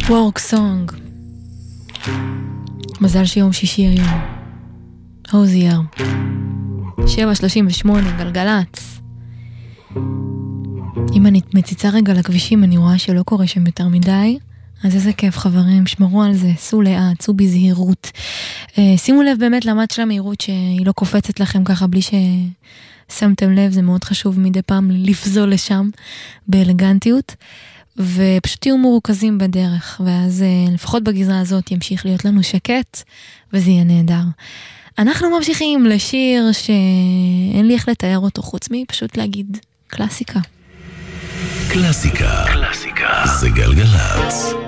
וורק סונג. מזל שיום שישי היום. הוזייר. 7:38 גלגלץ. אם אני מציצה רגע לכבישים אני רואה שלא קורה שם יותר מדי, אז איזה כיף חברים, שמרו על זה, סעו לאט, סעו בזהירות. שימו לב באמת למד של המהירות שהיא לא קופצת לכם ככה בלי ששמתם לב, זה מאוד חשוב מדי פעם לפזול לשם באלגנטיות, ופשוט תהיו מרוכזים בדרך, ואז לפחות בגזרה הזאת ימשיך להיות לנו שקט, וזה יהיה נהדר. אנחנו ממשיכים לשיר שאין לי איך לתאר אותו חוץ פשוט להגיד קלאסיקה. קלאסיקה. זה גלגלץ.